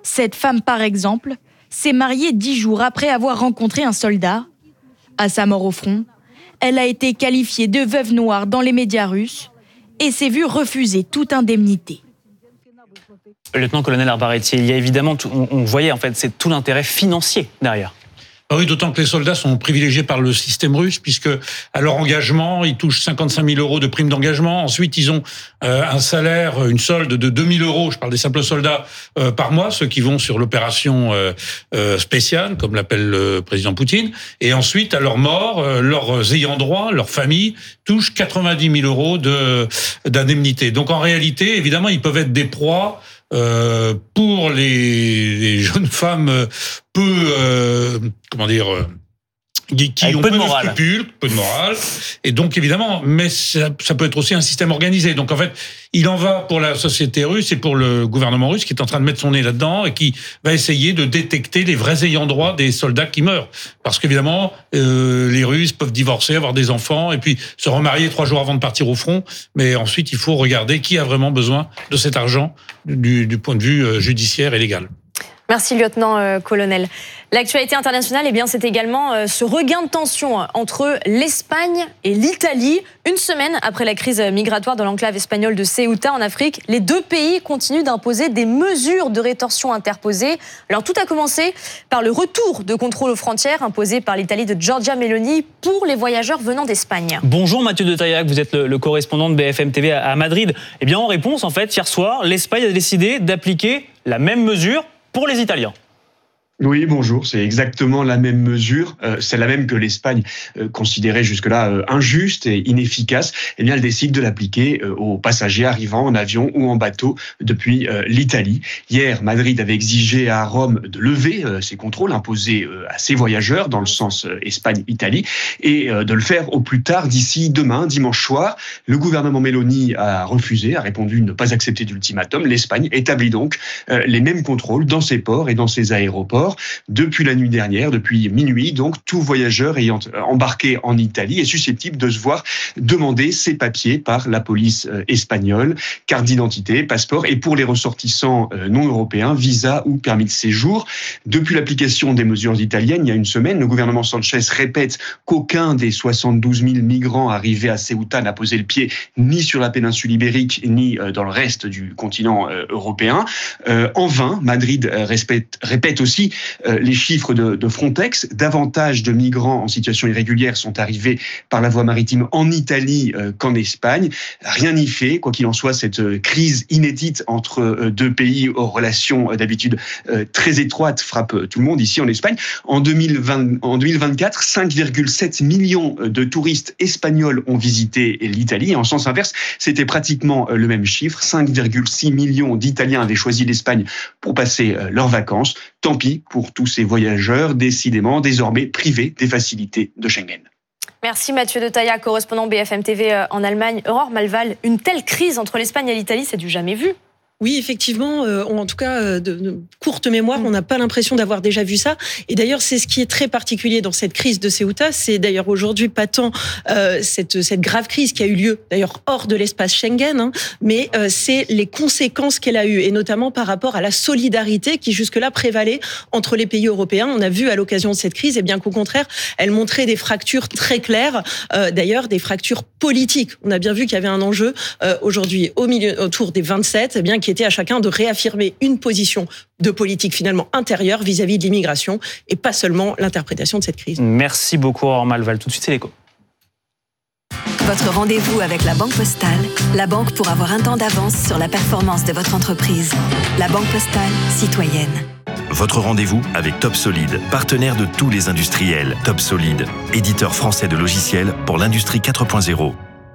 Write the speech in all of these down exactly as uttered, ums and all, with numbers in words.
Cette femme, par exemple, s'est mariée dix jours après avoir rencontré un soldat. À sa mort au front, elle a été qualifiée de veuve noire dans les médias russes et s'est vue refuser toute indemnité. Lieutenant-colonel Arbaretti, il y a évidemment, tout, on, on voyait en fait, c'est tout l'intérêt financier derrière. Ah oui, d'autant que les soldats sont privilégiés par le système russe, puisque à leur engagement, ils touchent cinquante-cinq mille euros de prime d'engagement. Ensuite, ils ont euh, un salaire, une solde de deux mille euros, je parle des simples soldats, euh, par mois, ceux qui vont sur l'opération euh, euh, spéciale, comme l'appelle le président Poutine. Et ensuite, à leur mort, euh, leurs ayants droit, leurs familles, touchent quatre-vingt-dix mille euros de, d'indemnité. Donc en réalité, évidemment, ils peuvent être des proies Euh, pour les, les jeunes femmes peu, euh, comment dire, euh, qui, qui ont peu de, de scrupules, peu de morale, et donc évidemment, mais ça, ça peut être aussi un système organisé. Donc en fait, il en va pour la société russe et pour le gouvernement russe qui est en train de mettre son nez là-dedans et qui va essayer de détecter les vrais ayants droit des soldats qui meurent, parce qu'évidemment, euh, les Russes peuvent divorcer, avoir des enfants et puis se remarier trois jours avant de partir au front. Mais ensuite, il faut regarder qui a vraiment besoin de cet argent du, du point de vue judiciaire et légal. Merci, lieutenant-colonel. L'actualité internationale, eh bien, c'est également euh, ce regain de tension entre l'Espagne et l'Italie. Une semaine après la crise migratoire dans l'enclave espagnole de Ceuta en Afrique, les deux pays continuent d'imposer des mesures de rétorsion interposées. Alors, tout a commencé par le retour de contrôle aux frontières imposé par l'Italie de Giorgia Meloni pour les voyageurs venant d'Espagne. Bonjour Mathieu de Taillac, vous êtes le, le correspondant de B F M T V à, à Madrid. Eh bien, en réponse, en fait, hier soir, l'Espagne a décidé d'appliquer la même mesure pour les Italiens. Oui, bonjour, c'est exactement la même mesure, euh, c'est la même que l'Espagne euh, considérait jusque-là euh, injuste et inefficace. Eh bien, elle décide de l'appliquer euh, aux passagers arrivant en avion ou en bateau depuis euh, l'Italie. Hier, Madrid avait exigé à Rome de lever euh, ces contrôles imposés euh, à ses voyageurs dans le sens euh, Espagne-Italie et euh, de le faire au plus tard d'ici demain, dimanche soir. Le gouvernement Meloni a refusé, a répondu ne pas accepter d'ultimatum. L'Espagne établit donc euh, les mêmes contrôles dans ses ports et dans ses aéroports. Depuis la nuit dernière, depuis minuit, donc tout voyageur ayant embarqué en Italie est susceptible de se voir demander ses papiers par la police espagnole, carte d'identité, passeport, et pour les ressortissants non européens, visa ou permis de séjour. Depuis l'application des mesures italiennes, il y a une semaine, le gouvernement Sanchez répète qu'aucun des soixante-douze mille migrants arrivés à Ceuta n'a posé le pied ni sur la péninsule ibérique, ni dans le reste du continent européen. En vain, Madrid répète, répète aussi les chiffres de, de Frontex. Davantage de migrants en situation irrégulière sont arrivés par la voie maritime en Italie euh, qu'en Espagne. Rien n'y fait. Quoi qu'il en soit, cette euh, crise inédite entre euh, deux pays aux relations euh, d'habitude euh, très étroites frappe euh, tout le monde ici en Espagne. En, deux mille vingt, en deux mille vingt-quatre, cinq virgule sept millions de touristes espagnols ont visité l'Italie. Et en sens inverse, c'était pratiquement euh, le même chiffre. cinq virgule six millions d'Italiens avaient choisi l'Espagne pour passer euh, leurs vacances. Tant pis pour tous ces voyageurs, décidément désormais privés des facilités de Schengen. Merci Mathieu de Taillac, correspondant B F M T V en Allemagne. Aurore Malval, une telle crise entre l'Espagne et l'Italie, c'est du jamais vu. Oui, effectivement, euh, en tout cas, euh, de, de courte mémoire, on n'a pas l'impression d'avoir déjà vu ça. Et d'ailleurs, c'est ce qui est très particulier dans cette crise de Ceuta. C'est d'ailleurs aujourd'hui pas tant euh, cette, cette grave crise qui a eu lieu, d'ailleurs hors de l'espace Schengen, hein, mais euh, c'est les conséquences qu'elle a eues, et notamment par rapport à la solidarité qui jusque-là prévalait entre les pays européens. On a vu à l'occasion de cette crise, et bien qu'au contraire, elle montrait des fractures très claires, euh, d'ailleurs des fractures politiques. On a bien vu qu'il y avait un enjeu euh, aujourd'hui au milieu, autour des vingt-sept, eh bien qui était à chacun de réaffirmer une position de politique finalement intérieure vis-à-vis de l'immigration et pas seulement l'interprétation de cette crise. Merci beaucoup Aurore Malval. Tout de suite, c'est l'écho. Votre rendez-vous avec la Banque Postale, la banque pour avoir un temps d'avance sur la performance de votre entreprise. La Banque Postale, citoyenne. Votre rendez-vous avec Top Solid, partenaire de tous les industriels. Top Solid, éditeur français de logiciels pour l'industrie quatre point zéro.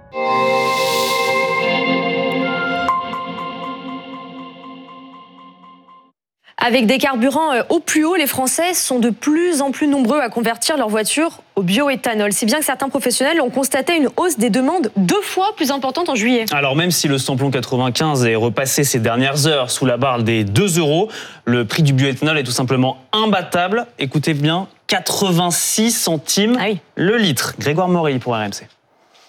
Avec des carburants au plus haut, les Français sont de plus en plus nombreux à convertir leur voiture au bioéthanol. Si bien que certains professionnels ont constaté une hausse des demandes deux fois plus importante en juillet. Alors même si le samplon quatre-vingt-quinze est repassé ces dernières heures sous la barre des deux euros, le prix du bioéthanol est tout simplement imbattable. Écoutez bien, quatre-vingt-six centimes ah oui. le litre. Grégoire Morey pour R M C.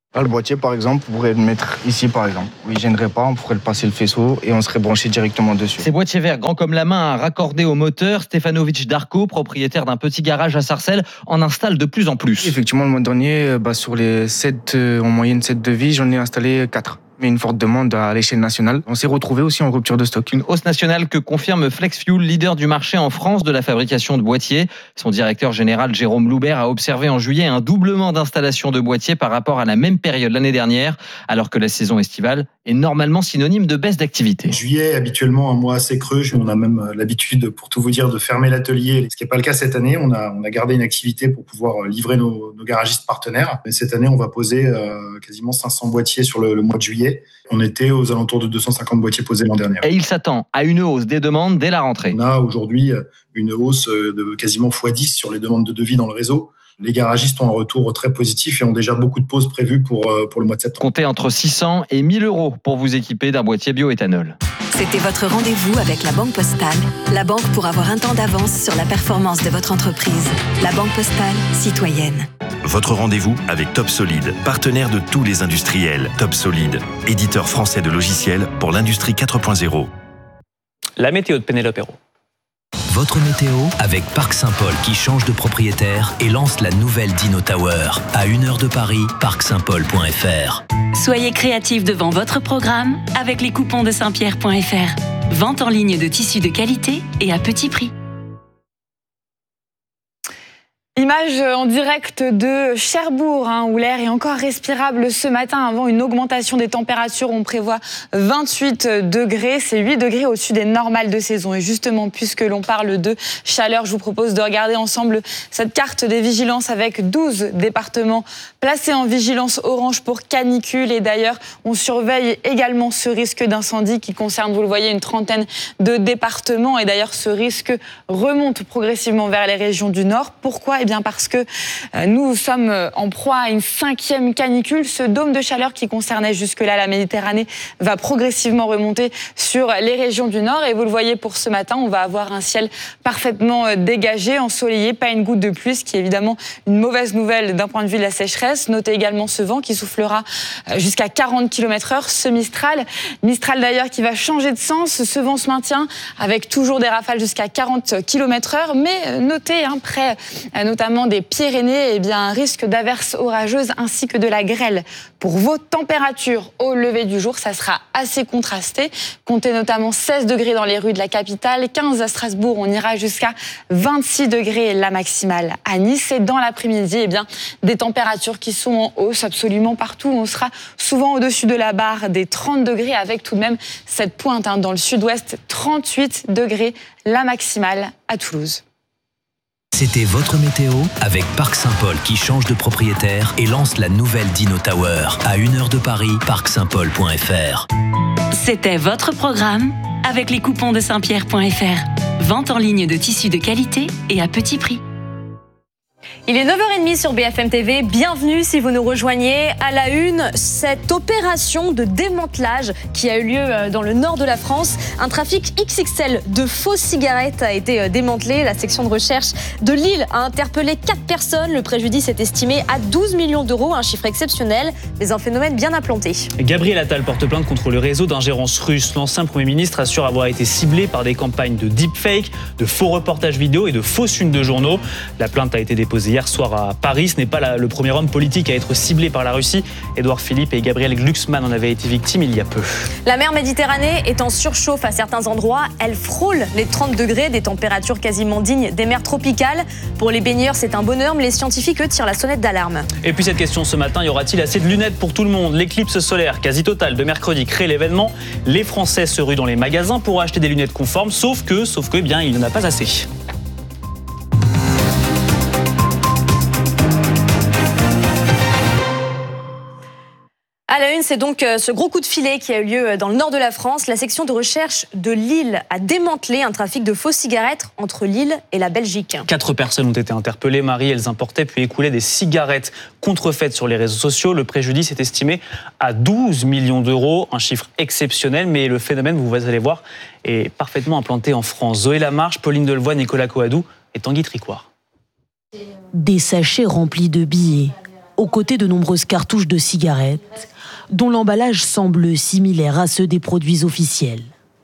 Là, le boîtier, par exemple, on pourrait le mettre ici, par exemple. Oui, il gênerait pas, on pourrait le passer le faisceau et on serait branché directement dessus. Ces boîtiers verts grands comme la main à raccorder au moteur, Stefanovic Darko, propriétaire d'un petit garage à Sarcelles, en installe de plus en plus. Effectivement, le mois dernier, bah, sur les sept, euh, en moyenne sept devis, j'en ai installé quatre. Mais une forte demande à l'échelle nationale. On s'est retrouvé aussi en rupture de stock. Une hausse nationale que confirme FlexFuel, leader du marché en France de la fabrication de boîtiers. Son directeur général Jérôme Loubert a observé en juillet un doublement d'installations de boîtiers par rapport à la même période l'année dernière, alors que la saison estivale est normalement synonyme de baisse d'activité. Juillet est habituellement un mois assez creux. On a même l'habitude, pour tout vous dire, de fermer l'atelier. Ce qui n'est pas le cas cette année. On a, on a gardé une activité pour pouvoir livrer nos, nos garagistes partenaires. Mais cette année, on va poser euh, quasiment cinq cents boîtiers sur le, le mois de juillet. On était aux alentours de deux cent cinquante boîtiers posés l'an dernier. Et il s'attend à une hausse des demandes dès la rentrée. On a aujourd'hui une hausse de quasiment fois dix sur les demandes de devis dans le réseau. Les garagistes ont un retour très positif et ont déjà beaucoup de pauses prévues pour, pour le mois de septembre. Comptez entre six cents et mille euros pour vous équiper d'un boîtier bioéthanol. C'était votre rendez-vous avec la Banque Postale, la banque pour avoir un temps d'avance sur la performance de votre entreprise. La Banque Postale, citoyenne. Votre rendez-vous avec Top Solid, partenaire de tous les industriels. Top Solid, éditeur français de logiciels pour l'industrie quatre point zéro. La météo de Pénélope Hérault. Votre météo avec Parc Saint-Paul qui change de propriétaire et lance la nouvelle Dino Tower. À une heure de Paris, parc saint paul point f r. Soyez créatifs devant votre programme avec les coupons de saint pierre point f r. Vente en ligne de tissus de qualité et à petit prix. Image en direct de Cherbourg, hein, où l'air est encore respirable ce matin avant une augmentation des températures. On prévoit vingt-huit degrés, c'est huit degrés au-dessus des normales de saison. Et justement, puisque l'on parle de chaleur, je vous propose de regarder ensemble cette carte des vigilances avec douze départements placés en vigilance orange pour canicule. Et d'ailleurs, on surveille également ce risque d'incendie qui concerne, vous le voyez, une trentaine de départements. Et d'ailleurs, ce risque remonte progressivement vers les régions du Nord. Pourquoi ? Eh bien parce que nous sommes en proie à une cinquième canicule. Ce dôme de chaleur qui concernait jusque-là la Méditerranée va progressivement remonter sur les régions du Nord. Et vous le voyez pour ce matin, on va avoir un ciel parfaitement dégagé, ensoleillé, pas une goutte de pluie, ce qui est évidemment une mauvaise nouvelle d'un point de vue de la sécheresse. Notez également ce vent qui soufflera jusqu'à quarante kilomètres heure, ce Mistral. Mistral d'ailleurs qui va changer de sens. Ce vent se maintient avec toujours des rafales jusqu'à quarante kilomètres heure. Mais notez, hein, près notamment des Pyrénées, eh bien, un risque d'averses orageuses ainsi que de la grêle. Pour vos températures au lever du jour, ça sera assez contrasté. Comptez notamment seize degrés dans les rues de la capitale, quinze à Strasbourg, on ira jusqu'à vingt-six degrés la maximale à Nice. Et dans l'après-midi, eh bien, des températures qui sont en hausse absolument partout. On sera souvent au-dessus de la barre des trente degrés avec tout de même cette pointe, hein, dans le sud-ouest, trente-huit degrés la maximale à Toulouse. C'était votre météo avec Parc Saint-Paul qui change de propriétaire et lance la nouvelle Dino Tower. À une heure de Paris, parc saint paul point f r. C'était votre programme avec les coupons de saint pierre point f r. Vente en ligne de tissus de qualité et à petit prix. Il est neuf heures trente sur B F M T V. Bienvenue si vous nous rejoignez. À la une, cette opération de démantelage qui a eu lieu dans le nord de la France. Un trafic X X L de fausses cigarettes a été démantelé. La section de recherche de Lille a interpellé quatre personnes. Le préjudice est estimé à douze millions d'euros, un chiffre exceptionnel, mais un phénomène bien implanté. Gabriel Attal porte plainte contre le réseau d'ingérence russe. L'ancien Premier ministre assure avoir été ciblé par des campagnes de deepfake, de faux reportages vidéo et de fausses unes de journaux. La plainte a été déposée hier soir à Paris. Ce n'est pas la, le premier homme politique à être ciblé par la Russie. Édouard Philippe et Gabriel Glucksmann en avaient été victimes il y a peu. La mer Méditerranée est en surchauffe à certains endroits. Elle frôle les trente degrés, des températures quasiment dignes des mers tropicales. Pour les baigneurs, c'est un bonheur, mais les scientifiques, eux, tirent la sonnette d'alarme. Et puis cette question ce matin, y aura-t-il assez de lunettes pour tout le monde ? L'éclipse solaire quasi totale de mercredi crée l'événement. Les Français se ruent dans les magasins pour acheter des lunettes conformes, sauf que, sauf que, eh bien, il n'y en a pas assez. À la une, c'est donc ce gros coup de filet qui a eu lieu dans le nord de la France. La section de recherche de Lille a démantelé un trafic de fausses cigarettes entre Lille et la Belgique. Quatre personnes ont été interpellées. Marie, elles importaient puis écoulaient des cigarettes contrefaites sur les réseaux sociaux. Le préjudice est estimé à douze millions d'euros, un chiffre exceptionnel, mais le phénomène, vous allez voir, est parfaitement implanté en France. Zoé Lamarche, Pauline Delevoye, Nicolas Coadou et Tanguy Tricouart. Des sachets remplis de billets. aux côtés de nombreuses cartouches de cigarettes, dont l'emballage semble similaire à ceux des produits officiels.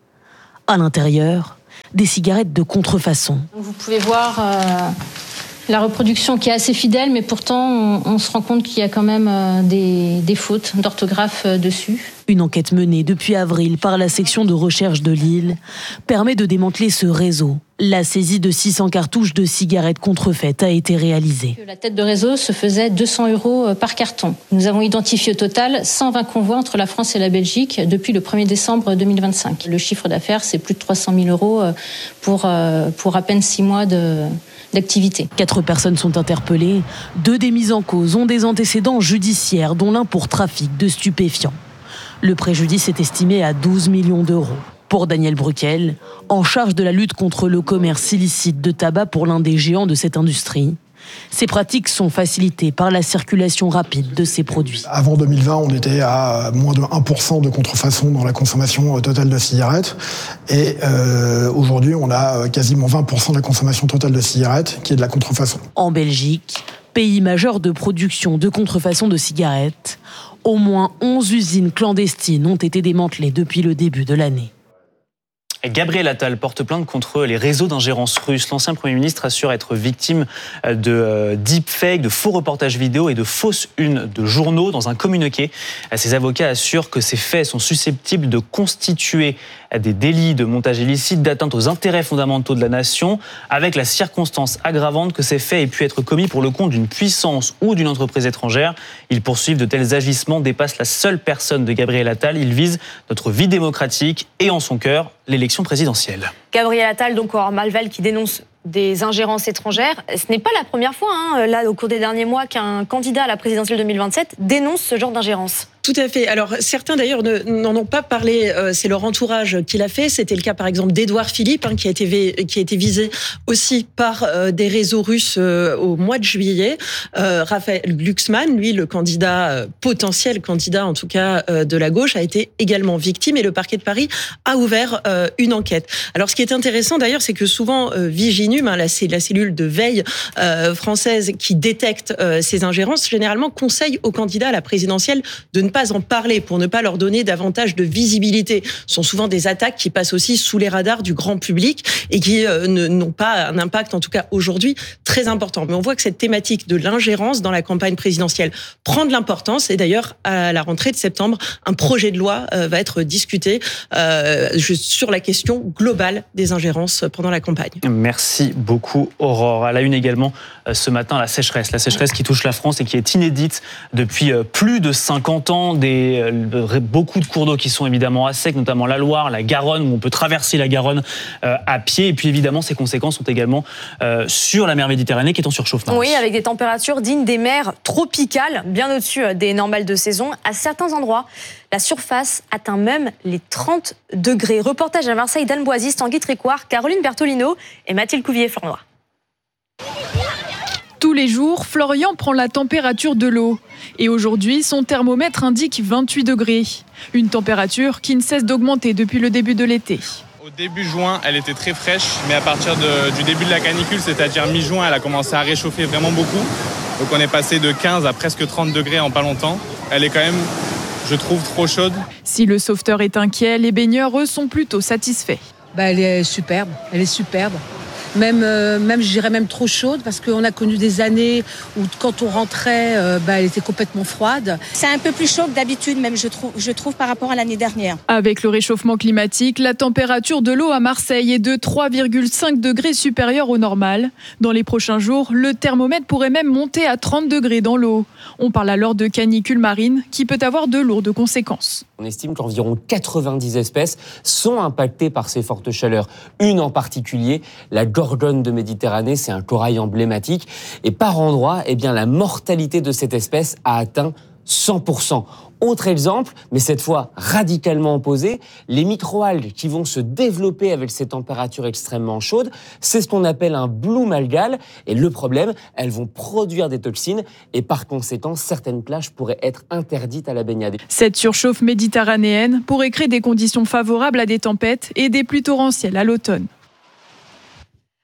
À l'intérieur, des cigarettes de contrefaçon. Vous pouvez voir euh, la reproduction qui est assez fidèle, mais pourtant on, on se rend compte qu'il y a quand même euh, des, des fautes d'orthographe euh, dessus. Une enquête menée depuis avril par la section de recherche de Lille permet de démanteler ce réseau. La saisie de six cents cartouches de cigarettes contrefaites a été réalisée. La tête de réseau se faisait deux cents euros par carton. Nous avons identifié au total cent vingt convois entre la France et la Belgique depuis le premier décembre deux mille vingt-cinq. Le chiffre d'affaires, c'est plus de trois cent mille euros pour, pour à peine six mois de... d'activité. Quatre personnes sont interpellées. Deux des mises en cause ont des antécédents judiciaires, dont l'un pour trafic de stupéfiants. Le préjudice est estimé à douze millions d'euros. Pour Daniel Bruquel, en charge de la lutte contre le commerce illicite de tabac pour l'un des géants de cette industrie, ces pratiques sont facilitées par la circulation rapide de ces produits. Avant deux mille vingt, on était à moins de un pour cent de contrefaçon dans la consommation totale de cigarettes. Et euh, aujourd'hui, on a quasiment vingt pour cent de la consommation totale de cigarettes qui est de la contrefaçon. En Belgique, pays majeur de production de contrefaçon de cigarettes, au moins onze usines clandestines ont été démantelées depuis le début de l'année. Gabriel Attal porte plainte contre les réseaux d'ingérence russes. L'ancien Premier ministre assure être victime de deepfakes, de faux reportages vidéo et de fausses unes de journaux. Dans un communiqué, ses avocats assurent que ces faits sont susceptibles de constituer des délits de montage illicite, d'atteinte aux intérêts fondamentaux de la nation, avec la circonstance aggravante que ces faits aient pu être commis pour le compte d'une puissance ou d'une entreprise étrangère. Ils poursuivent de tels agissements dépassent la seule personne de Gabriel Attal. Ils visent notre vie démocratique et en son cœur, l'élection présidentielle. Gabriel Attal, donc au Malval, qui dénonce des ingérences étrangères. Ce n'est pas la première fois, hein, là, au cours des derniers mois, qu'un candidat à la présidentielle deux mille vingt-sept dénonce ce genre d'ingérence. Tout à fait. Alors, certains, d'ailleurs, ne, n'en ont pas parlé. Euh, c'est leur entourage qui l'a fait. C'était le cas, par exemple, d'Édouard Philippe, hein, qui, a été, qui a été visé aussi par euh, des réseaux russes euh, au mois de juillet. Euh, Raphaël Glucksmann, lui, le candidat, euh, potentiel candidat, en tout cas, euh, de la gauche, a été également victime. Et le parquet de Paris a ouvert euh, une enquête. Alors, ce qui est intéressant, d'ailleurs, c'est que souvent, euh, Viginum, hein, la, la cellule de veille euh, française qui détecte euh, ces ingérences, généralement conseille aux candidats à la présidentielle de ne pas en parler pour ne pas leur donner davantage de visibilité. Ce sont souvent des attaques qui passent aussi sous les radars du grand public et qui euh, ne, n'ont pas un impact, en tout cas aujourd'hui, très important. Mais on voit que cette thématique de l'ingérence dans la campagne présidentielle prend de l'importance et d'ailleurs, à la rentrée de septembre, un projet de loi euh, va être discuté euh, sur la question globale des ingérences pendant la campagne. Merci beaucoup, Aurore. À la une également, ce matin, la sécheresse. La sécheresse qui touche la France et qui est inédite depuis plus de cinquante ans. Des, beaucoup de cours d'eau qui sont évidemment à sec, notamment la Loire, la Garonne, où on peut traverser la Garonne euh, à pied. Et puis évidemment, ces conséquences sont également euh, sur la mer Méditerranée qui est en surchauffe. Oui, avec des températures dignes des mers tropicales, bien au-dessus des normales de saison. À certains endroits, la surface atteint même les trente degrés. Reportage à Marseille d'Anne Boisis, Tanguy Trécoire, Caroline Bertolino et Mathilde Couvier-Fornoy. Tous les jours, Florian prend la température de l'eau. Et aujourd'hui, son thermomètre indique vingt-huit degrés. Une température qui ne cesse d'augmenter depuis le début de l'été. Au début juin, elle était très fraîche, mais à partir de, du début de la canicule, c'est-à-dire mi-juin, elle a commencé à réchauffer vraiment beaucoup. Donc on est passé de quinze à presque trente degrés en pas longtemps. Elle est quand même, je trouve, trop chaude. Si le sauveteur est inquiet, les baigneurs, eux, sont plutôt satisfaits. Bah, elle est superbe, elle est superbe. Même, euh, même je dirais même trop chaude parce qu'on a connu des années où quand on rentrait, euh, bah, elle était complètement froide. C'est un peu plus chaud que d'habitude, même je trouve, je trouve par rapport à l'année dernière. Avec le réchauffement climatique, la température de l'eau à Marseille est de trois virgule cinq degrés supérieure au normal. Dans les prochains jours, le thermomètre pourrait même monter à trente degrés dans l'eau. On parle alors de canicule marine qui peut avoir de lourdes conséquences. On estime qu'environ quatre-vingt-dix espèces sont impactées par ces fortes chaleurs. Une en particulier, la gorgone de Méditerranée, c'est un corail emblématique. Et par endroits, eh bien, la mortalité de cette espèce a atteint cent pour cent. Autre exemple, mais cette fois radicalement opposé, les microalgues qui vont se développer avec ces températures extrêmement chaudes, c'est ce qu'on appelle un bloom algal. Et le problème, elles vont produire des toxines et par conséquent, certaines plages pourraient être interdites à la baignade. Cette surchauffe méditerranéenne pourrait créer des conditions favorables à des tempêtes et des pluies torrentielles à l'automne.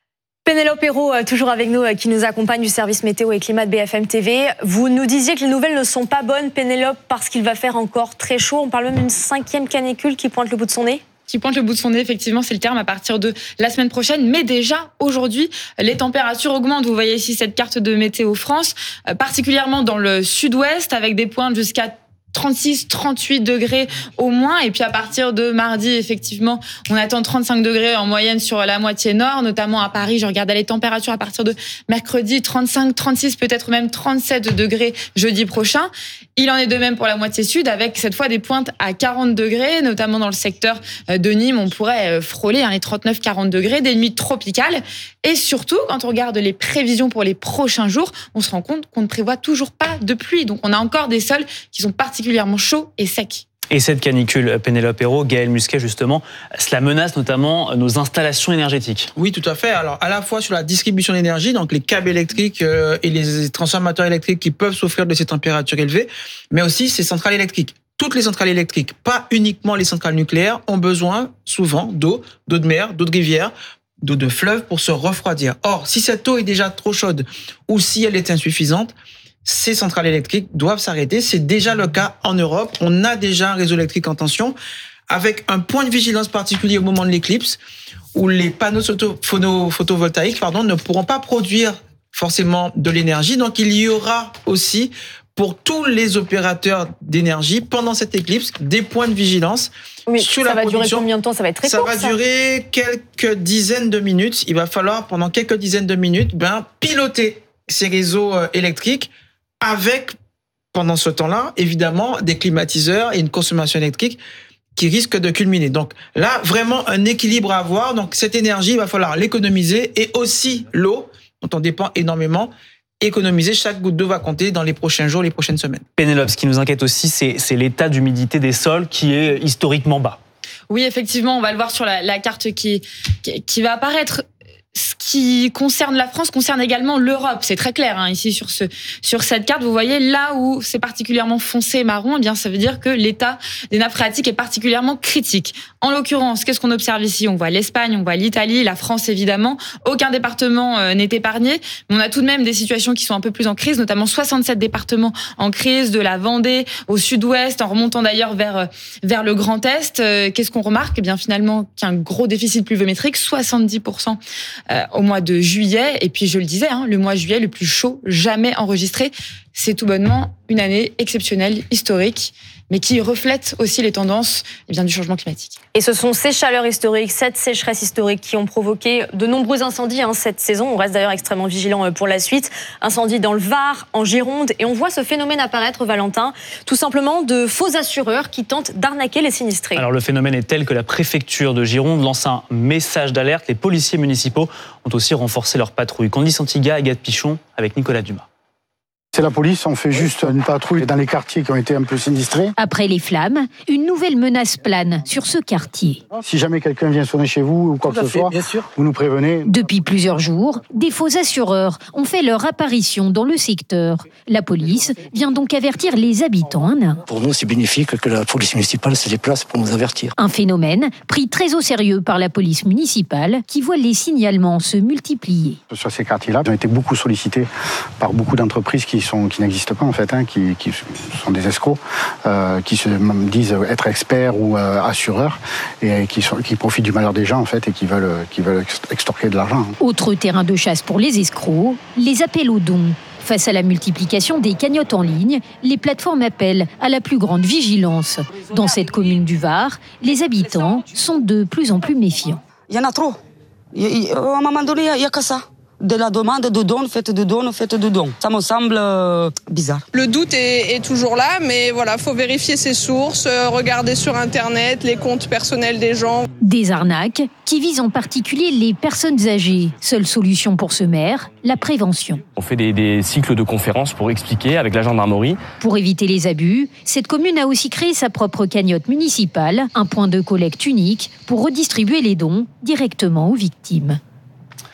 Pénélope Hérault, toujours avec nous, qui nous accompagne du service météo et climat de B F M T V. Vous nous disiez que les nouvelles ne sont pas bonnes, Pénélope, parce qu'il va faire encore très chaud. On parle même d'une cinquième canicule qui pointe le bout de son nez. Qui pointe le bout de son nez, effectivement, c'est le terme à partir de la semaine prochaine. Mais déjà, aujourd'hui, les températures augmentent. Vous voyez ici cette carte de Météo France, particulièrement dans le sud-ouest, avec des pointes jusqu'à trente-six, trente-huit degrés au moins. Et puis à partir de mardi, effectivement, on attend trente-cinq degrés en moyenne sur la moitié nord, notamment à Paris. Je regardais les températures à partir de mercredi, trente-cinq, trente-six, peut-être même trente-sept degrés jeudi prochain. Il en est de même pour la moitié sud, avec cette fois des pointes à quarante degrés, notamment dans le secteur de Nîmes. On pourrait frôler les trente-neuf, quarante degrés, des nuits tropicales. Et surtout, quand on regarde les prévisions pour les prochains jours, on se rend compte qu'on ne prévoit toujours pas de pluie. Donc on a encore des sols qui sont particulièrement particulièrement chaud et sec. Et cette canicule, Pénélope Hérault, Gaël Musquet, justement, cela menace notamment nos installations énergétiques. Oui, tout à fait. Alors, à la fois sur la distribution d'énergie, donc les câbles électriques euh, et les transformateurs électriques qui peuvent souffrir de ces températures élevées, mais aussi ces centrales électriques. Toutes les centrales électriques, pas uniquement les centrales nucléaires, ont besoin souvent d'eau, d'eau de mer, d'eau de rivière, d'eau de fleuve pour se refroidir. Or, si cette eau est déjà trop chaude ou si elle est insuffisante, ces centrales électriques doivent s'arrêter. C'est déjà le cas en Europe. On a déjà un réseau électrique en tension avec un point de vigilance particulier au moment de l'éclipse où les panneaux photovoltaïques pardon, ne pourront pas produire forcément de l'énergie. Donc, il y aura aussi pour tous les opérateurs d'énergie pendant cette éclipse des points de vigilance. Oui, sur ça la va production. durer combien de temps? Ça va être très ça court, va ça. durer quelques dizaines de minutes. Il va falloir, pendant quelques dizaines de minutes, ben, piloter ces réseaux électriques avec, pendant ce temps-là, évidemment, des climatiseurs et une consommation électrique qui risque de culminer. Donc là, vraiment un équilibre à avoir. Donc cette énergie, il va falloir l'économiser et aussi l'eau, dont on dépend énormément, économiser. Chaque goutte d'eau va compter dans les prochains jours, les prochaines semaines. Pénélope, ce qui nous inquiète aussi, c'est, c'est l'état d'humidité des sols qui est historiquement bas. Oui, effectivement, on va le voir sur la, la carte qui, qui, qui va apparaître. Ce qui concerne la France concerne également l'Europe. C'est très clair hein, ici sur ce sur cette carte. Vous voyez là où c'est particulièrement foncé et marron, eh bien ça veut dire que l'état des nappes phréatiques est particulièrement critique. En l'occurrence, qu'est-ce qu'on observe ici? On voit l'Espagne, on voit l'Italie, la France évidemment. Aucun département euh, n'est épargné, mais on a tout de même des situations qui sont un peu plus en crise, notamment soixante-sept départements en crise, de la Vendée au sud-ouest, en remontant d'ailleurs vers vers le Grand Est. Euh, qu'est-ce qu'on remarque? Eh bien finalement qu'il y a un gros déficit pluviométrique, soixante-dix pour cent Euh, au mois de juillet. Et puis, je le disais, hein, le mois de juillet le plus chaud jamais enregistré. C'est tout bonnement une année exceptionnelle, historique, mais qui reflète aussi les tendances eh bien, du changement climatique. Et ce sont ces chaleurs historiques, cette sécheresse historique qui ont provoqué de nombreux incendies hein, cette saison. On reste d'ailleurs extrêmement vigilant pour la suite. Incendies dans le Var, en Gironde. Et on voit ce phénomène apparaître, Valentin, tout simplement de faux assureurs qui tentent d'arnaquer les sinistrés. Alors le phénomène est tel que la préfecture de Gironde lance un message d'alerte. Les policiers municipaux ont aussi renforcé leur patrouille. Candice Antiga, Agathe Pichon, avec Nicolas Dumas. C'est la police, on fait juste une patrouille dans les quartiers qui ont été un peu sinistrés. Après les flammes, une nouvelle menace plane sur ce quartier. Si jamais quelqu'un vient sonner chez vous ou quoi que ce soit, vous nous prévenez. Depuis plusieurs jours, des faux assureurs ont fait leur apparition dans le secteur. La police vient donc avertir les habitants. Pour nous, c'est bénéfique que la police municipale se déplace pour nous avertir. Un phénomène pris très au sérieux par la police municipale qui voit les signalements se multiplier. Sur ces quartiers-là, ils ont été beaucoup sollicités par beaucoup d'entreprises qui Sont, qui n'existent pas en fait, hein, qui, qui sont des escrocs, euh, qui se disent être experts ou euh, assureurs et qui, sont, qui profitent du malheur des gens en fait et qui veulent, qui veulent extorquer de l'argent. Autre terrain de chasse pour les escrocs, les appels aux dons. Face à la multiplication des cagnottes en ligne, les plateformes appellent à la plus grande vigilance. Dans cette commune du Var, les habitants sont de plus en plus méfiants. Il y en a trop. Il y a, à un moment donné, il n'y a, a que ça. De la demande de dons, faites de dons, faites de dons. Ça me semble euh, bizarre. Le doute est, est toujours là, mais voilà, faut vérifier ses sources, euh, regarder sur Internet les comptes personnels des gens. Des arnaques qui visent en particulier les personnes âgées. Seule solution pour ce maire, la prévention. On fait des, des cycles de conférences pour expliquer avec la gendarmerie. Pour éviter les abus, cette commune a aussi créé sa propre cagnotte municipale, un point de collecte unique pour redistribuer les dons directement aux victimes.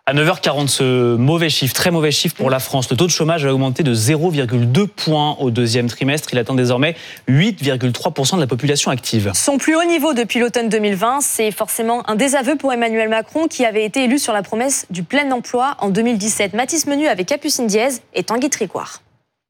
À neuf heures quarante, ce mauvais chiffre, très mauvais chiffre pour la France. Le taux de chômage a augmenté de zéro virgule deux points au deuxième trimestre. Il atteint désormais huit virgule trois pour cent de la population active. Son plus haut niveau depuis l'automne deux mille vingt, c'est forcément un désaveu pour Emmanuel Macron qui avait été élu sur la promesse du plein emploi en deux mille dix-sept. Mathis Menu avec Capucine Diez et Tanguy Tricoire.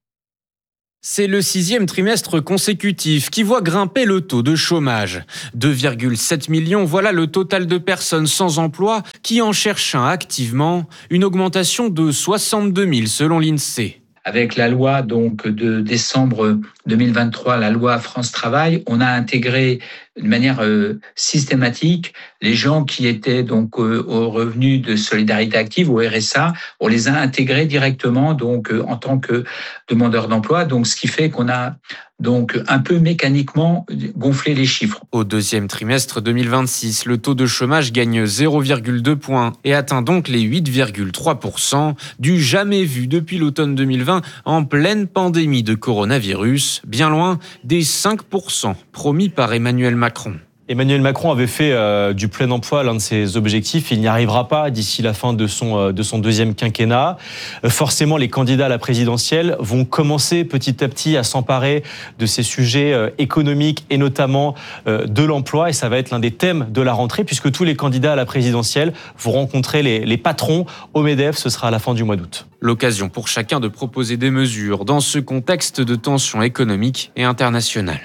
C'est le sixième trimestre consécutif qui voit grimper le taux de chômage. deux virgule sept millions, voilà le total de personnes sans emploi qui en cherchent un activement, une augmentation de soixante-deux mille selon l'INSEE. Avec la loi donc de décembre deux mille vingt-trois, la loi France Travail, on a intégré de manière euh, systématique les gens qui étaient donc euh, au revenu de solidarité active, au R S A, on les a intégrés directement donc euh, en tant que demandeurs d'emploi. Donc ce qui fait qu'on a donc un peu mécaniquement gonflé les chiffres. Au deuxième trimestre deux mille vingt-six, le taux de chômage gagne zéro virgule deux points et atteint donc les huit virgule trois pour cent, du jamais vu depuis l'automne deux mille vingt en pleine pandémie de coronavirus, bien loin des cinq pour cent promis par Emmanuel Macron. Emmanuel Macron avait fait euh, du plein emploi l'un de ses objectifs. Il n'y arrivera pas d'ici la fin de son, euh, de son deuxième quinquennat. Euh, forcément, les candidats à la présidentielle vont commencer petit à petit à s'emparer de ces sujets euh, économiques et notamment euh, de l'emploi. Et ça va être l'un des thèmes de la rentrée puisque tous les candidats à la présidentielle vont rencontrer les, les patrons au MEDEF. Ce sera à la fin du mois d'août. L'occasion pour chacun de proposer des mesures dans ce contexte de tension économique et internationale.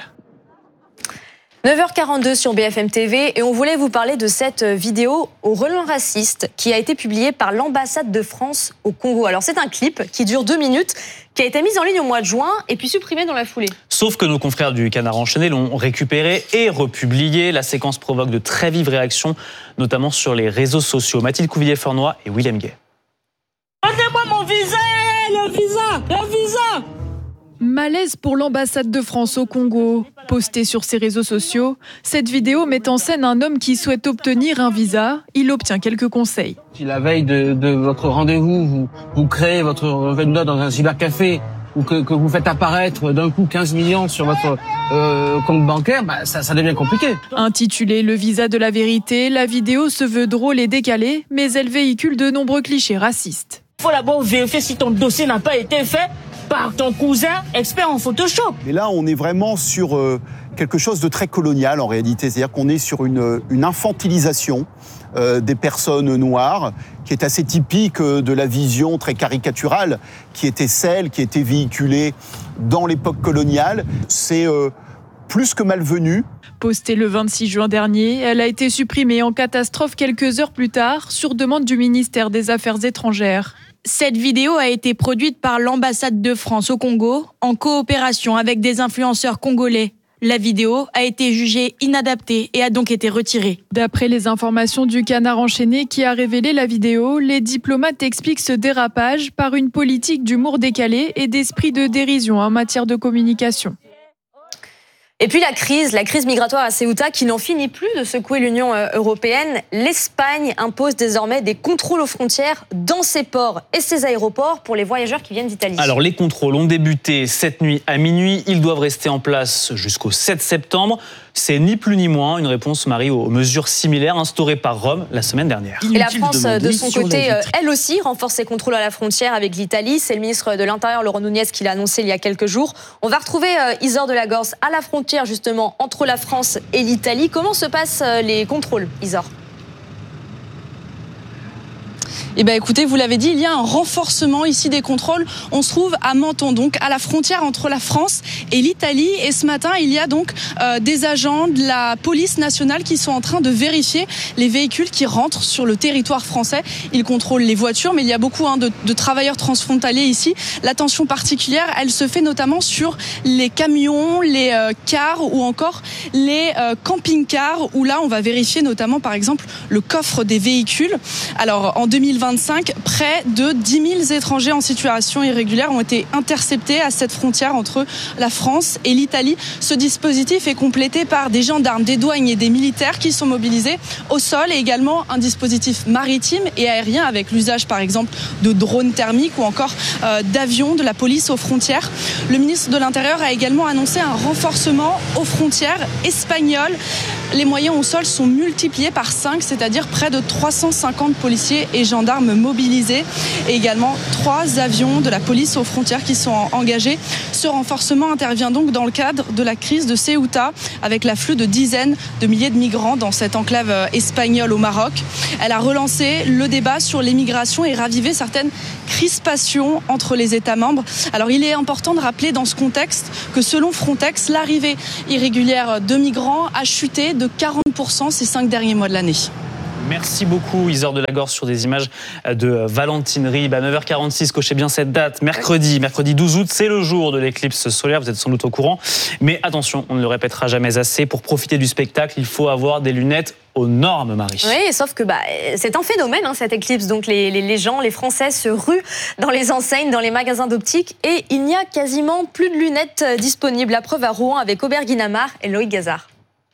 neuf heures quarante-deux sur B F M T V et on voulait vous parler de cette vidéo au relent raciste qui a été publiée par l'ambassade de France au Congo. Alors c'est un clip qui dure deux minutes, qui a été mis en ligne au mois de juin et puis supprimé dans la foulée. Sauf que nos confrères du Canard enchaîné l'ont récupéré et republié. La séquence provoque de très vives réactions, notamment sur les réseaux sociaux. Mathilde Couvillier-Fornoy et Willem Gay. Donnez-moi mon visa, le visa, le visa. Malaise pour l'ambassade de France au Congo. Postée sur ses réseaux sociaux, cette vidéo met en scène un homme qui souhaite obtenir un visa. Il obtient quelques conseils. Si la veille de, de votre rendez-vous, vous, vous créez votre vendeur dans un cybercafé ou que, que vous faites apparaître d'un coup quinze millions sur votre euh, compte bancaire, bah, ça, ça devient compliqué. Intitulée « Le visa de la vérité », la vidéo se veut drôle et décalée, mais elle véhicule de nombreux clichés racistes. Il faut d'abord vérifier si ton dossier n'a pas été fait par ton cousin expert en Photoshop. Et là, on est vraiment sur euh, quelque chose de très colonial en réalité. C'est-à-dire qu'on est sur une, une infantilisation euh, des personnes noires qui est assez typique de la vision très caricaturale qui était celle qui était véhiculée dans l'époque coloniale. C'est euh, plus que malvenu. Postée le vingt-six juin dernier, elle a été supprimée en catastrophe quelques heures plus tard sur demande du ministère des Affaires étrangères. Cette vidéo a été produite par l'ambassade de France au Congo en coopération avec des influenceurs congolais. La vidéo a été jugée inadaptée et a donc été retirée. D'après les informations du Canard enchaîné qui a révélé la vidéo, les diplomates expliquent ce dérapage par une politique d'humour décalé et d'esprit de dérision en matière de communication. Et puis la crise, la crise migratoire à Ceuta qui n'en finit plus de secouer l'Union européenne. L'Espagne impose désormais des contrôles aux frontières dans ses ports et ses aéroports pour les voyageurs qui viennent d'Italie. Alors les contrôles ont débuté cette nuit à minuit. Ils doivent rester en place jusqu'au sept septembre. C'est ni plus ni moins une réponse, Marie, aux mesures similaires instaurées par Rome la semaine dernière. Et la France, de, de son côté, elle aussi renforce ses contrôles à la frontière avec l'Italie. C'est le ministre de l'Intérieur, Laurent Nunez, qui l'a annoncé il y a quelques jours. On va retrouver euh, Isor de la Gorce à la frontière, justement, entre la France et l'Italie. Comment se passent euh, les contrôles, Isor ? Eh bien, écoutez, vous l'avez dit, il y a un renforcement ici des contrôles. On se trouve à Menton, donc à la frontière entre la France et l'Italie. Et ce matin, il y a donc euh, des agents de la police nationale qui sont en train de vérifier les véhicules qui rentrent sur le territoire français. Ils contrôlent les voitures, mais il y a beaucoup hein, de, de travailleurs transfrontaliers ici. L'attention particulière, elle se fait notamment sur les camions, les euh, cars ou encore les euh, camping-cars, où là, on va vérifier notamment, par exemple, le coffre des véhicules. Alors, en deux mille vingt-cinq, près de dix mille étrangers en situation irrégulière ont été interceptés à cette frontière entre la France et l'Italie. Ce dispositif est complété par des gendarmes, des douanes et des militaires qui sont mobilisés au sol et également un dispositif maritime et aérien avec l'usage par exemple de drones thermiques ou encore euh, d'avions de la police aux frontières. Le ministre de l'Intérieur a également annoncé un renforcement aux frontières espagnoles. Les moyens au sol sont multipliés par cinq, c'est-à-dire près de trois cent cinquante policiers et gendarmes gendarmes mobilisés et également trois avions de la police aux frontières qui sont engagés. Ce renforcement intervient donc dans le cadre de la crise de Ceuta avec l'afflux de dizaines de milliers de migrants dans cette enclave espagnole au Maroc. Elle a relancé le débat sur l'immigration et ravivé certaines crispations entre les États membres. Alors il est important de rappeler dans ce contexte que selon Frontex, l'arrivée irrégulière de migrants a chuté de quarante pour cent ces cinq derniers mois de l'année. Merci beaucoup Isor Delagorce sur des images de Valentine Ribes. À neuf heures quarante-six, cochez bien cette date. Mercredi, mercredi douze août, c'est le jour de l'éclipse solaire. Vous êtes sans doute au courant. Mais attention, on ne le répétera jamais assez. Pour profiter du spectacle, il faut avoir des lunettes aux normes, Marie. Oui, sauf que bah, c'est un phénomène, hein, cette éclipse. Donc les, les, les gens, les Français se ruent dans les enseignes, dans les magasins d'optique. Et il n'y a quasiment plus de lunettes disponibles. La preuve à Rouen avec Aubert Guinamard et Loïc Gazard.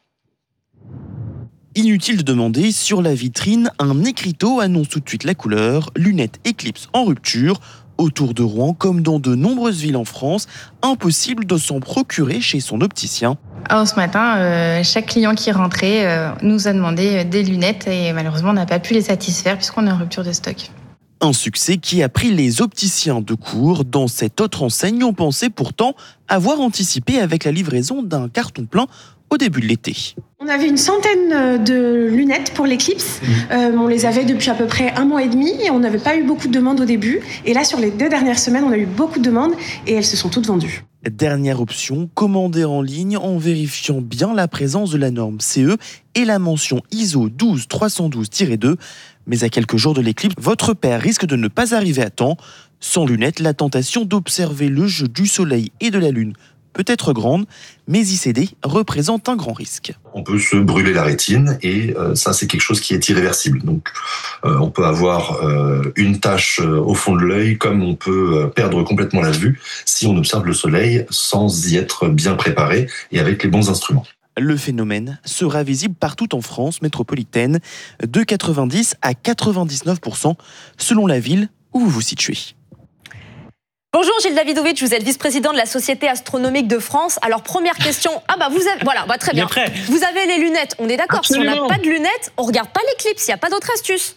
Inutile de demander, sur la vitrine, un écriteau annonce tout de suite la couleur, lunettes Eclipse en rupture. Autour de Rouen, comme dans de nombreuses villes en France, impossible de s'en procurer chez son opticien. Alors ce matin, euh, chaque client qui rentrait euh, nous a demandé des lunettes et malheureusement on n'a pas pu les satisfaire puisqu'on est en rupture de stock. Un succès qui a pris les opticiens de court. Dans cette autre enseigne, on pensait pourtant avoir anticipé avec la livraison d'un carton plein au début de l'été. On avait une centaine de lunettes pour l'éclipse. Euh, on les avait depuis à peu près un mois et demi et on n'avait pas eu beaucoup de demandes au début. Et là, sur les deux dernières semaines, on a eu beaucoup de demandes et elles se sont toutes vendues. Dernière option, commander en ligne en vérifiant bien la présence de la norme C E et la mention I S O douze trois cent douze tiret deux. Mais à quelques jours de l'éclipse, votre paire risque de ne pas arriver à temps. Sans lunettes, la tentation d'observer le jeu du soleil et de la lune peut être grande, mais y céder représente un grand risque. On peut se brûler la rétine et euh, ça c'est quelque chose qui est irréversible. Donc euh, on peut avoir euh, une tache euh, au fond de l'œil comme on peut euh, perdre complètement la vue si on observe le soleil sans y être bien préparé et avec les bons instruments. Le phénomène sera visible partout en France métropolitaine, de quatre-vingt-dix à quatre-vingt-dix-neuf pour cent selon la ville où vous vous situez. Bonjour Gilles Davidovitch, vous êtes vice-président de la Société astronomique de France. Alors première question, ah bah vous avez, voilà, bah très bien. Vous avez les lunettes, on est d'accord. Si on n'a pas de lunettes, on regarde pas l'éclipse, il n'y a pas d'autre astuce.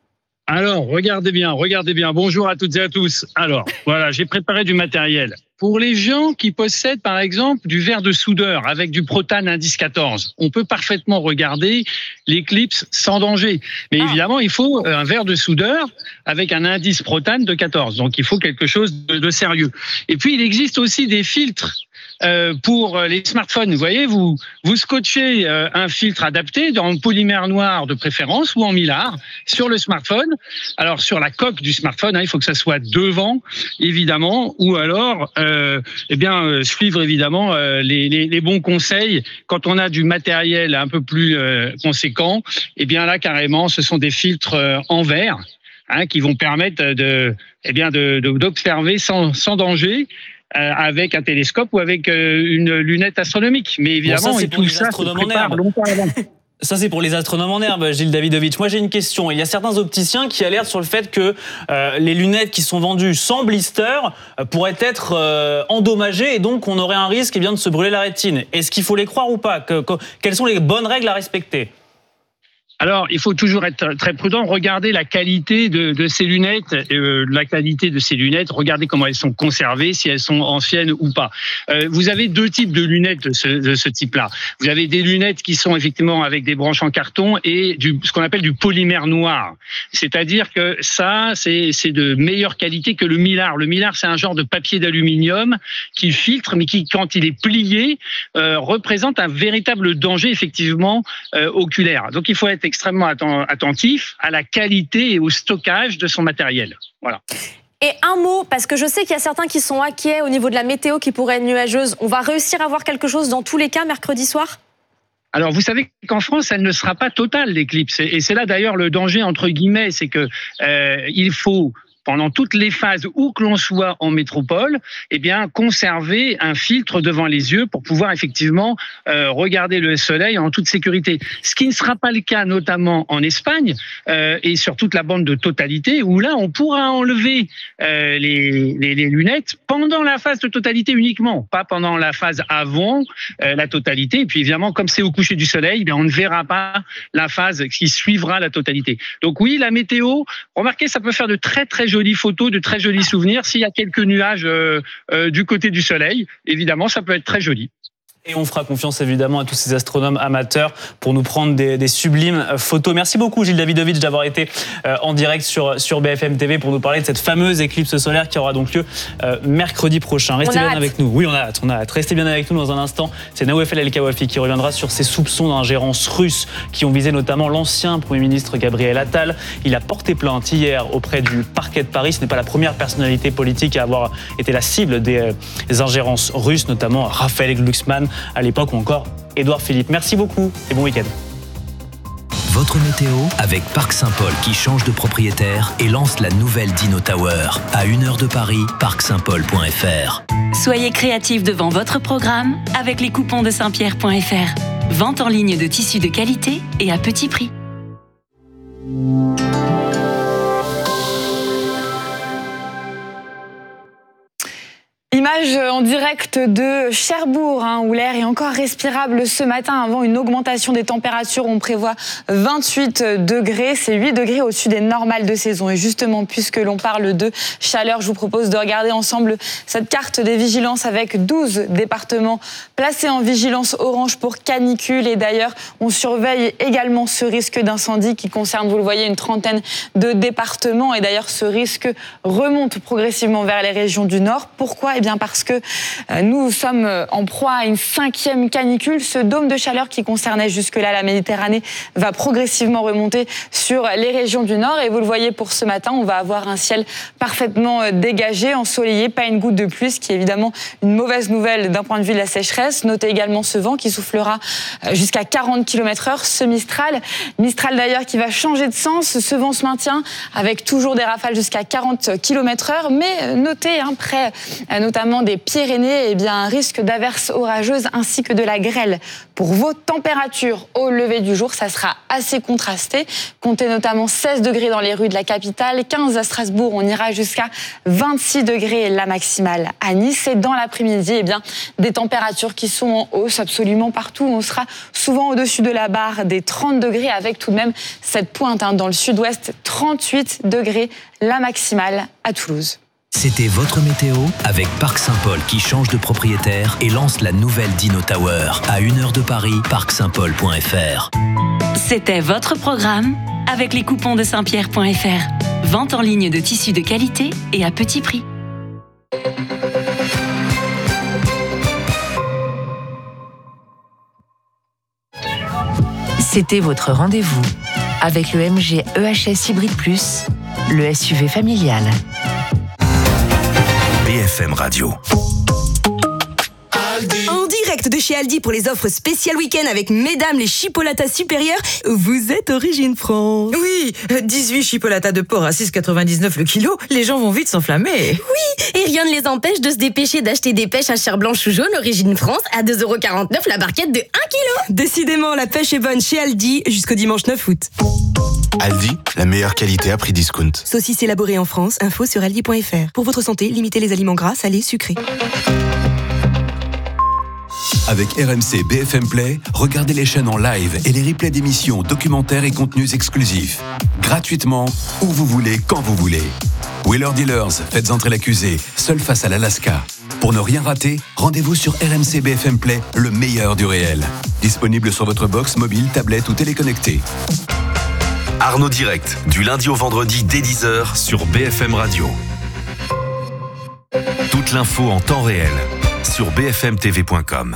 Alors, regardez bien, regardez bien. Bonjour à toutes et à tous. Alors, voilà, j'ai préparé du matériel. Pour les gens qui possèdent, par exemple, du verre de soudeur avec du protane indice quatorze, on peut parfaitement regarder l'éclipse sans danger. Mais ah. évidemment, il faut un verre de soudeur avec un indice protane de quatorze. Donc, il faut quelque chose de, de sérieux. Et puis, il existe aussi des filtres Euh, pour les smartphones. Vous voyez, vous, vous scotchez euh, un filtre adapté en polymère noir de préférence ou en mylar sur le smartphone. Alors, sur la coque du smartphone, hein, il faut que ça soit devant, évidemment, ou alors, euh, eh bien, euh, suivre évidemment euh, les, les, les bons conseils. Quand on a du matériel un peu plus euh, conséquent, eh bien là, carrément, ce sont des filtres euh, en verre hein, qui vont permettre de, eh bien, de, de, d'observer sans, sans danger. Euh, avec un télescope ou avec euh, une lunette astronomique. Mais évidemment, bon, ça, c'est et pour tout les ça astronomes se en prépare herbe. longtemps avant. Ça, c'est pour les astronomes en herbe, Gilles Davidovitch. Moi, j'ai une question. Il y a certains opticiens qui alertent sur le fait que euh, les lunettes qui sont vendues sans blister euh, pourraient être euh, endommagées et donc on aurait un risque eh bien, de se brûler la rétine. Est-ce qu'il faut les croire ou pas que, que, Quelles sont les bonnes règles à respecter ? Alors, il faut toujours être très prudent. Regardez la qualité de, de ces lunettes, euh, la qualité de ces lunettes. Regardez comment elles sont conservées, si elles sont anciennes ou pas. Euh, vous avez deux types de lunettes de ce, de ce type-là. Vous avez des lunettes qui sont effectivement avec des branches en carton et du, ce qu'on appelle du polymère noir. C'est-à-dire que ça, c'est, c'est de meilleure qualité que le mylar. Le mylar, c'est un genre de papier d'aluminium qui filtre, mais qui, quand il est plié, euh, représente un véritable danger effectivement euh, oculaire. Donc, il faut être extrêmement attentif à la qualité et au stockage de son matériel. Voilà. Et un mot, parce que je sais qu'il y a certains qui sont inquiets au niveau de la météo qui pourrait être nuageuse. On va réussir à avoir quelque chose dans tous les cas mercredi soir ? Alors, vous savez qu'en France, elle ne sera pas totale, l'éclipse. Et c'est là, d'ailleurs, le danger, entre guillemets, c'est que euh, il faut pendant toutes les phases où que l'on soit en métropole, eh bien, conserver un filtre devant les yeux pour pouvoir effectivement euh, regarder le soleil en toute sécurité. Ce qui ne sera pas le cas notamment en Espagne euh, et sur toute la bande de totalité, où là, on pourra enlever euh, les, les, les lunettes pendant la phase de totalité uniquement, pas pendant la phase avant euh, la totalité. Et puis évidemment, comme c'est au coucher du soleil, eh on ne verra pas la phase qui suivra la totalité. Donc oui, la météo, remarquez, ça peut faire de très très jolies photos, de très jolis souvenirs. S'il y a quelques nuages euh, euh, du côté du soleil, évidemment, ça peut être très joli. Et on fera confiance évidemment à tous ces astronomes amateurs pour nous prendre des, des sublimes photos. Merci beaucoup Gilles Davidovitch d'avoir été en direct sur, sur B F M T V pour nous parler de cette fameuse éclipse solaire qui aura donc lieu euh, mercredi prochain. Restez bien hâte. avec nous. Oui, on a hâte, on a hâte. Restez bien avec nous dans un instant. C'est Nawafel El-Kawafi qui reviendra sur ces soupçons d'ingérence russe qui ont visé notamment l'ancien Premier ministre Gabriel Attal. Il a porté plainte hier auprès du parquet de Paris. Ce n'est pas la première personnalité politique à avoir été la cible des, euh, des ingérences russes, notamment Raphaël Glucksmann à l'époque ou encore Édouard Philippe. Merci beaucoup et bon week-end. Votre météo avec Parc Saint-Paul qui change de propriétaire et lance la nouvelle Dino Tower. À une heure de Paris, parc saint paul point f r. Soyez créatifs devant votre programme avec les coupons de saint pierre point f r. Vente en ligne de tissus de qualité et à petit prix. Image en direct de Cherbourg, hein, où l'air est encore respirable ce matin avant une augmentation des températures. On prévoit vingt-huit degrés, c'est huit degrés au-dessus des normales de saison. Et justement, puisque l'on parle de chaleur, je vous propose de regarder ensemble cette carte des vigilances avec douze départements placés en vigilance orange pour canicule. Et d'ailleurs, on surveille également ce risque d'incendie qui concerne, vous le voyez, une trentaine de départements. Et d'ailleurs, ce risque remonte progressivement vers les régions du Nord. Pourquoi ? Eh bien parce que nous sommes en proie à une cinquième canicule. Ce dôme de chaleur qui concernait jusque-là la Méditerranée va progressivement remonter sur les régions du Nord. Et vous le voyez pour ce matin, on va avoir un ciel parfaitement dégagé, ensoleillé, pas une goutte de pluie, ce qui est évidemment une mauvaise nouvelle d'un point de vue de la sécheresse. Notez également ce vent qui soufflera jusqu'à quarante kilomètres heure, ce Mistral. Mistral d'ailleurs qui va changer de sens. Ce vent se maintient avec toujours des rafales jusqu'à quarante kilomètres heure. Mais notez, hein, près notamment des Pyrénées, eh bien, un risque d'averses orageuses ainsi que de la grêle. Pour vos températures au lever du jour, ça sera assez contrasté. Comptez notamment seize degrés dans les rues de la capitale, quinze à Strasbourg, on ira jusqu'à vingt-six degrés la maximale à Nice. Et dans l'après-midi, eh bien, des températures qui sont en hausse absolument partout. On sera souvent au-dessus de la barre des trente degrés avec tout de même cette pointe, hein, dans le sud-ouest, trente-huit degrés la maximale à Toulouse. C'était votre météo avec Parc Saint-Paul qui change de propriétaire et lance la nouvelle Dino Tower. À une heure de Paris, parc saint paul point f r. C'était votre programme avec les coupons de saint pierre point f r. Vente en ligne de tissus de qualité et à petit prix. C'était votre rendez-vous avec le M G E H S Hybrid Plus, le S U V familial. B F M Radio. En direct de chez Aldi pour les offres spéciales week-end avec mesdames les chipolatas supérieures, vous êtes Origine France. Oui, dix-huit chipolatas de porc à six quatre-vingt-dix-neuf le kilo, les gens vont vite s'enflammer. Oui, et rien ne les empêche de se dépêcher d'acheter des pêches à chair blanche ou jaune Origine France à deux euros quarante-neuf la barquette de un kilo. Décidément, la pêche est bonne chez Aldi jusqu'au dimanche neuf août. Aldi, la meilleure qualité à prix discount. Saucisse élaborée en France, info sur aldi point f r. Pour votre santé, limitez les aliments gras, salés, sucrés. Avec R M C B F M Play, regardez les chaînes en live et les replays d'émissions, documentaires et contenus exclusifs. Gratuitement, où vous voulez, quand vous voulez. Wheeler Dealers, faites entrer l'accusé, seul face à l'Alaska. Pour ne rien rater, rendez-vous sur R M C B F M Play, le meilleur du réel. Disponible sur votre box mobile, tablette ou téléconnecté. Arnaud Direct, du lundi au vendredi dès dix heures sur B F M Radio. Toute l'info en temps réel sur b f m t v point com.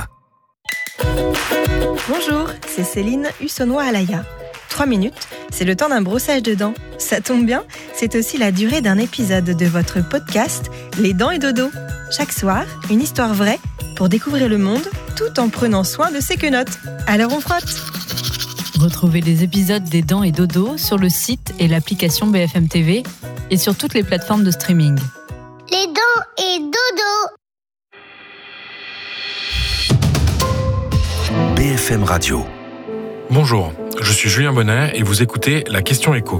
Bonjour, c'est Céline Hussonnois-Alaya. Trois minutes, c'est le temps d'un brossage de dents. Ça tombe bien, c'est aussi la durée d'un épisode de votre podcast Les Dents et Dodo. Chaque soir, une histoire vraie pour découvrir le monde tout en prenant soin de ses quenottes. Alors on frotte. Retrouvez les épisodes des Dents et Dodo sur le site et l'application B F M T V et sur toutes les plateformes de streaming. Les Dents et Dodo. B F M Radio. Bonjour, je suis Julien Bonnet et vous écoutez La Question Éco.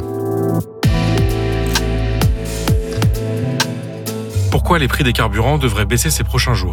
Pourquoi les prix des carburants devraient baisser ces prochains jours ?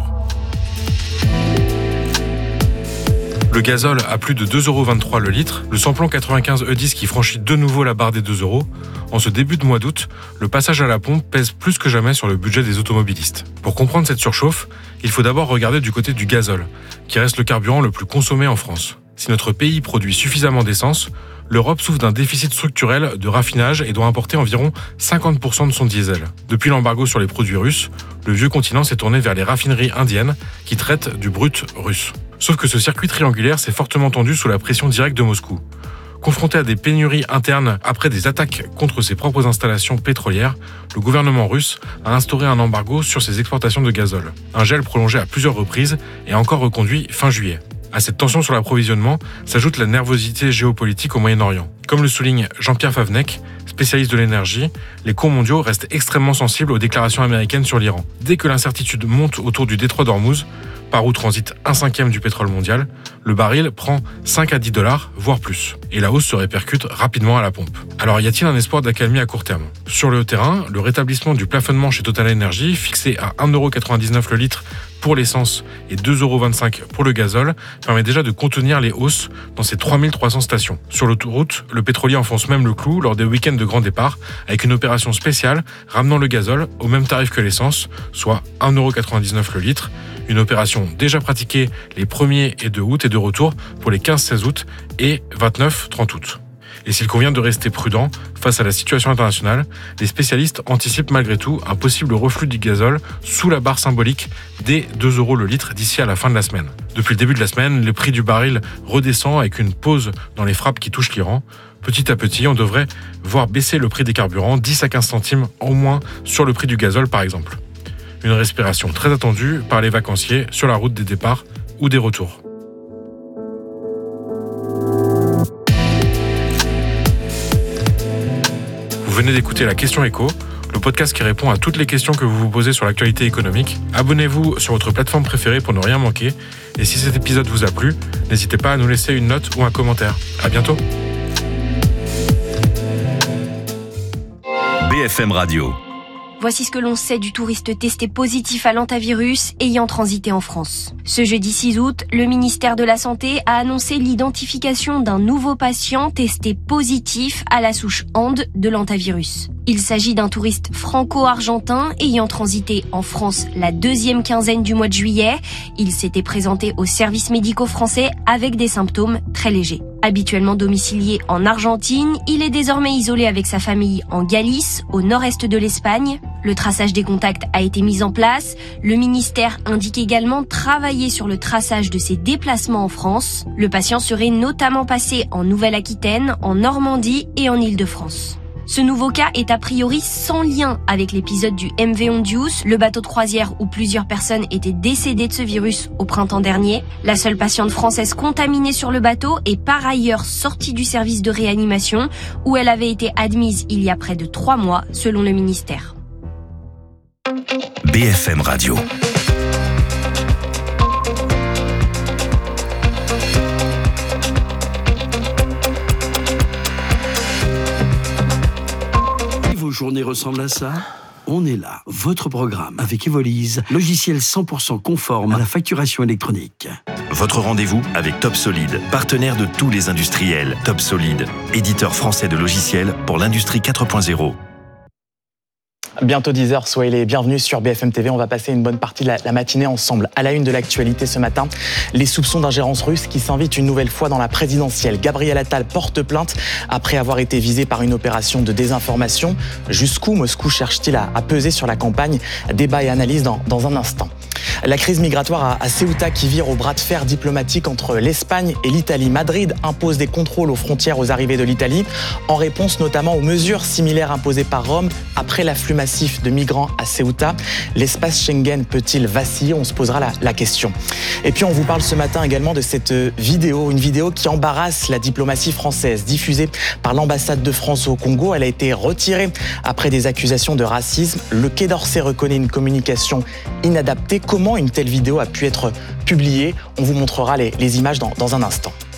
Le gazole à plus de deux euros vingt-trois le litre, le samplon quatre-vingt-quinze E dix qui franchit de nouveau la barre des deux euros. En ce début de mois d'août, le passage à la pompe pèse plus que jamais sur le budget des automobilistes. Pour comprendre cette surchauffe, il faut d'abord regarder du côté du gazole, qui reste le carburant le plus consommé en France. Si notre pays produit suffisamment d'essence, l'Europe souffre d'un déficit structurel de raffinage et doit importer environ cinquante pour cent de son diesel. Depuis l'embargo sur les produits russes, le vieux continent s'est tourné vers les raffineries indiennes qui traitent du brut russe. Sauf que ce circuit triangulaire s'est fortement tendu sous la pression directe de Moscou. Confronté à des pénuries internes après des attaques contre ses propres installations pétrolières, le gouvernement russe a instauré un embargo sur ses exportations de gazole. Un gel prolongé à plusieurs reprises et encore reconduit fin juillet. À cette tension sur l'approvisionnement s'ajoute la nervosité géopolitique au Moyen-Orient. Comme le souligne Jean-Pierre Favnec, spécialiste de l'énergie, les cours mondiaux restent extrêmement sensibles aux déclarations américaines sur l'Iran. Dès que l'incertitude monte autour du détroit d'Ormuz, par où transite un cinquième du pétrole mondial, le baril prend cinq à dix dollars, voire plus. Et la hausse se répercute rapidement à la pompe. Alors y a-t-il un espoir d'accalmie à court terme ? Sur le terrain, le rétablissement du plafonnement chez Total Energy, fixé à un euro quatre-vingt-dix-neuf le litre pour l'essence et deux euros vingt-cinq pour le gazole, permet déjà de contenir les hausses dans ces trois mille trois cents stations. Sur l'autoroute, le pétrolier enfonce même le clou lors des week-ends de grand départ, avec une opération spéciale ramenant le gazole au même tarif que l'essence, soit un euro quatre-vingt-dix-neuf le litre. Une opération déjà pratiquée les premier et deux août et de retour pour les quinze seize août et vingt-neuf trente août. Et s'il convient de rester prudent face à la situation internationale, les spécialistes anticipent malgré tout un possible reflux du gazole sous la barre symbolique des deux euros le litre d'ici à la fin de la semaine. Depuis le début de la semaine, le prix du baril redescend avec une pause dans les frappes qui touchent l'Iran. Petit à petit, on devrait voir baisser le prix des carburants, dix à quinze centimes en moins sur le prix du gazole par exemple. Une respiration très attendue par les vacanciers sur la route des départs ou des retours. Vous venez d'écouter La Question Éco, le podcast qui répond à toutes les questions que vous vous posez sur l'actualité économique. Abonnez-vous sur votre plateforme préférée pour ne rien manquer. Et si cet épisode vous a plu, n'hésitez pas à nous laisser une note ou un commentaire. À bientôt. B F M Radio. Voici ce que l'on sait du touriste testé positif à l'hantavirus ayant transité en France. Ce jeudi six août, le ministère de la Santé a annoncé l'identification d'un nouveau patient testé positif à la souche Hand de l'hantavirus. Il s'agit d'un touriste franco-argentin ayant transité en France la deuxième quinzaine du mois de juillet. Il s'était présenté aux services médicaux français avec des symptômes très légers. Habituellement domicilié en Argentine, il est désormais isolé avec sa famille en Galice, au nord-est de l'Espagne. Le traçage des contacts a été mis en place. Le ministère indique également travailler sur le traçage de ses déplacements en France. Le patient serait notamment passé en Nouvelle-Aquitaine, en Normandie et en Île-de-France. Ce nouveau cas est a priori sans lien avec l'épisode du M V Hondius, le bateau de croisière où plusieurs personnes étaient décédées de ce virus au printemps dernier. La seule patiente française contaminée sur le bateau est par ailleurs sortie du service de réanimation où elle avait été admise il y a près de trois mois, selon le ministère. B F M Radio. Vos journées ressemblent à ça ? On est là, votre programme avec Evolise, logiciel cent pour cent conforme à la facturation électronique. Votre rendez-vous avec Top Solid, partenaire de tous les industriels. Top Solid, éditeur français de logiciels pour l'industrie quatre point zéro. Bientôt dix heures, soyez les bienvenus sur B F M T V. On va passer une bonne partie de la, la matinée ensemble. À la une de l'actualité ce matin, les soupçons d'ingérence russe qui s'invitent une nouvelle fois dans la présidentielle. Gabriel Attal porte plainte après avoir été visé par une opération de désinformation. Jusqu'où Moscou cherche-t-il à, à peser sur la campagne ? Débat et analyse dans, dans un instant. La crise migratoire à Ceuta qui vire au bras de fer diplomatique entre l'Espagne et l'Italie. Madrid impose des contrôles aux frontières aux arrivées de l'Italie, en réponse notamment aux mesures similaires imposées par Rome après l'afflux massif de migrants à Ceuta. L'espace Schengen peut-il vaciller ? On se posera la, la question. Et puis on vous parle ce matin également de cette vidéo, une vidéo qui embarrasse la diplomatie française, diffusée par l'ambassade de France au Congo. Elle a été retirée après des accusations de racisme. Le Quai d'Orsay reconnaît une communication inadaptée. Comment une telle vidéo a pu être publiée ? On vous montrera les, les images dans, dans un instant.